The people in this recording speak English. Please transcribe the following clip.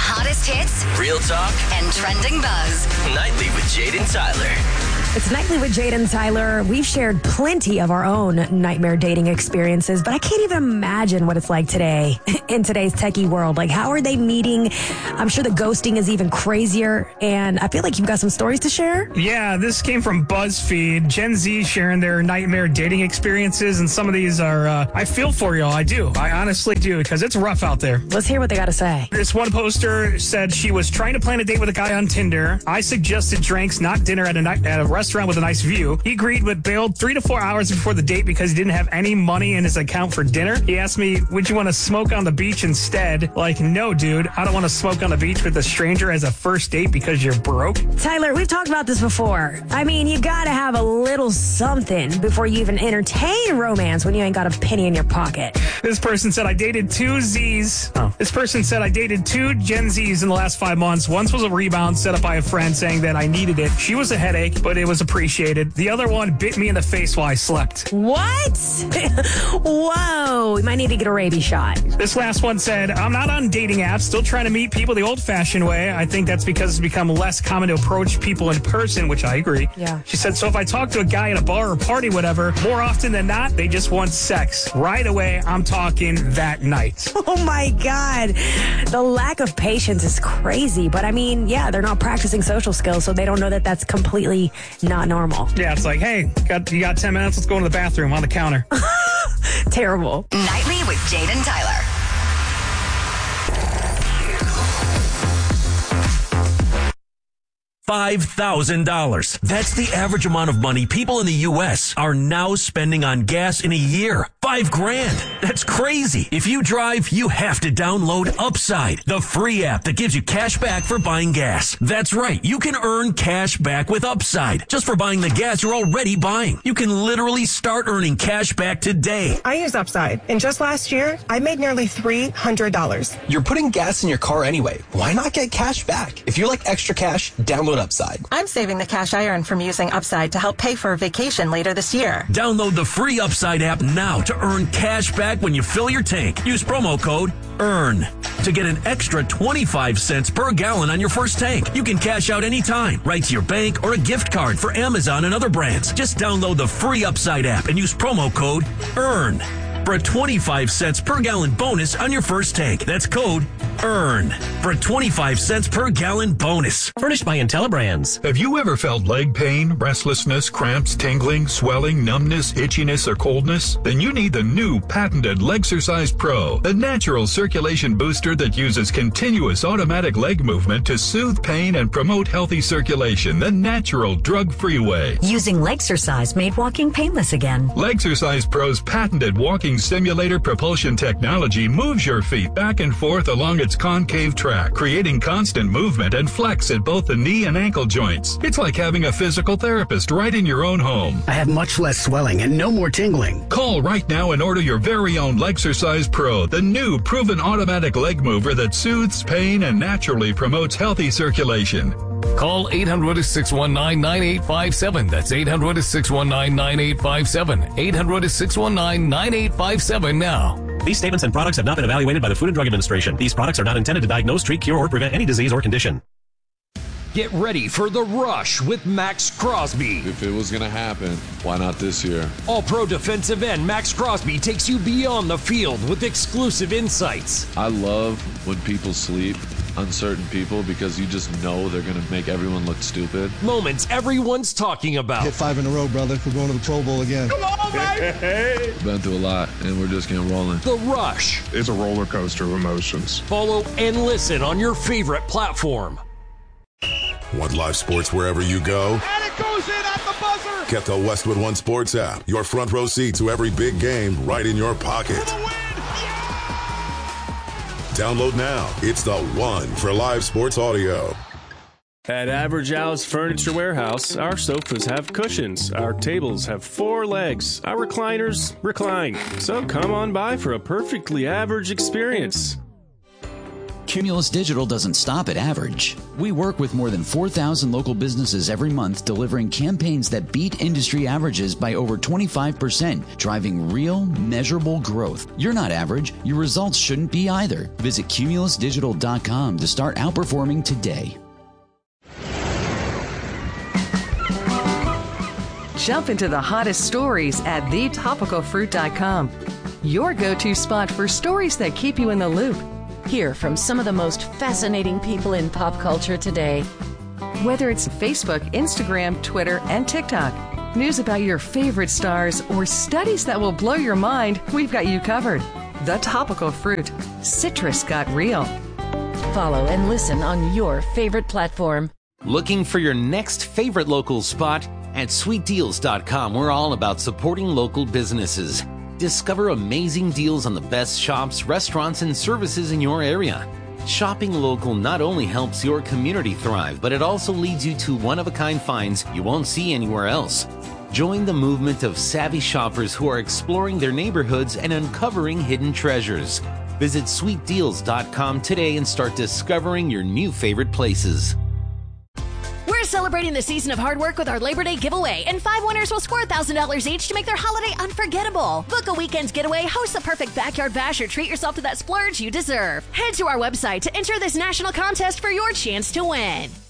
hottest hits, real talk, and trending buzz. Nightly with Jaden Tyler. It's Nightly with Jaden Tyler. We've shared plenty of our own nightmare dating experiences, but I can't even imagine what it's like today in today's techie world. Like, how are they meeting? I'm sure the ghosting is even crazier, and I feel like you've got some stories to share. Yeah, this came from BuzzFeed. Gen Z sharing their nightmare dating experiences, and some of these are, I feel for y'all. I do. I honestly do, because it's rough out there. Let's hear what they got to say. This one poster said she was trying to plan a date with a guy on Tinder. I suggested drinks, not dinner, at a restaurant with a nice view. He agreed but bailed 3 to 4 hours before the date because he didn't have any money in his account for dinner. He asked me, would you want to smoke on the beach instead? Like, no, dude, I don't want to smoke on the beach with a stranger as a first date because you're broke. Tyler, we've talked about this before. I mean, you got to have a little something before you even entertain romance when you ain't got a penny in your pocket. This person said, I dated two Zs. This person said, I dated two Gen Zs in the last 5 months. Once was a rebound set up by a friend saying that I needed it. She was a headache, but it was appreciated. The other one bit me in the face while I slept. What? Whoa. We might need to get a rabies shot. This last one said, I'm not on dating apps, still trying to meet people the old-fashioned way. I think that's because it's become less common to approach people in person, which I agree. Yeah. She said, so if I talk to a guy at a bar or party, whatever, more often than not, they just want sex. Right away, I'm talking that night. Oh, my God. The lack of patience is crazy. But, I mean, yeah, they're not practicing social skills, so they don't know that that's completely not normal. Yeah, it's like, hey, you got 10 minutes? Let's go to the bathroom on the counter. Terrible. Nightly with Jaden Tyler. $5,000. That's the average amount of money people in the U.S. are now spending on gas in a year. $5,000. That's crazy. If you drive, you have to download Upside, the free app that gives you cash back for buying gas. That's right. You can earn cash back with Upside just for buying the gas you're already buying. You can literally start earning cash back today. I use Upside, and just last year, I made nearly $300. You're putting gas in your car anyway. Why not get cash back? If you like extra cash, download Upside. I'm saving the cash I earn from using Upside to help pay for a vacation later this year. Download the free Upside app now to earn cash back when you fill your tank. Use promo code EARN to get an extra 25 cents per gallon on your first tank. You can cash out anytime, right to your bank or a gift card for Amazon and other brands. Just download the free Upside app and use promo code EARN for a 25 cents per gallon bonus on your first tank. That's code EARN for a 25 cents per gallon bonus. Furnished by IntelliBrands. Have you ever felt leg pain, restlessness, cramps, tingling, swelling, numbness, itchiness, or coldness? Then you need the new patented Legsercise Pro, the natural circulation booster that uses continuous automatic leg movement to soothe pain and promote healthy circulation the natural, drug-free way. Using Legsercise made walking painless again. Legsercise Pro's patented walking simulator propulsion technology moves your feet back and forth along its concave track, creating constant movement and flex at both the knee and ankle joints. It's like having a physical therapist right in your own home. I have much less swelling and no more tingling. Call right now and order your very own Legsercise Pro, the new proven automatic leg mover that soothes pain and naturally promotes healthy circulation. Call 800-619-9857. That's 800-619-9857. 800-619-9857 now. These statements and products have not been evaluated by the Food and Drug Administration. These products are not intended to diagnose, treat, cure, or prevent any disease or condition. Get ready for The Rush with Max Crosby. If it was going to happen, why not this year? All-pro defensive end Max Crosby takes you beyond the field with exclusive insights. I love when people sleep on certain people because you just know they're going to make everyone look stupid. Moments everyone's talking about. Hit 5 in a row, brother. We're going to the Pro Bowl again. Come on, baby! Been through a lot, and we're just getting rolling. The Rush. It's a roller coaster of emotions. Follow and listen on your favorite platform. Want live sports wherever you go? And it goes in at the buzzer! Get the Westwood One Sports app. Your front row seat to every big game right in your pocket. Download now. It's the one for live sports audio. At Average Al's Furniture Warehouse, our sofas have cushions, our tables have 4 legs, our recliners recline. So come on by for a perfectly average experience. Cumulus Digital doesn't stop at average. We work with more than 4,000 local businesses every month, delivering campaigns that beat industry averages by over 25%, driving real, measurable growth. You're not average. Your results shouldn't be either. Visit cumulusdigital.com to start outperforming today. Jump into the hottest stories at thetopicalfruit.com. Your go-to spot for stories that keep you in the loop. Hear from some of the most fascinating people in pop culture today. Whether it's Facebook, Instagram, Twitter, and TikTok, news about your favorite stars, or studies that will blow your mind, we've got you covered. The Topical Fruit. Citrus got real. Follow and listen on your favorite platform. Looking for your next favorite local spot? At sweetdeals.com, we're all about supporting local businesses. Discover amazing deals on the best shops, restaurants, and services in your area. Shopping local not only helps your community thrive, but it also leads you to one-of-a-kind finds you won't see anywhere else. Join the movement of savvy shoppers who are exploring their neighborhoods and uncovering hidden treasures. Visit sweetdeals.com today and start discovering your new favorite places. We're celebrating the season of hard work with our Labor Day giveaway, and 5 winners will score $1,000 each to make their holiday unforgettable. Book a weekend's getaway, host a perfect backyard bash, or treat yourself to that splurge you deserve. Head to our website to enter this national contest for your chance to win.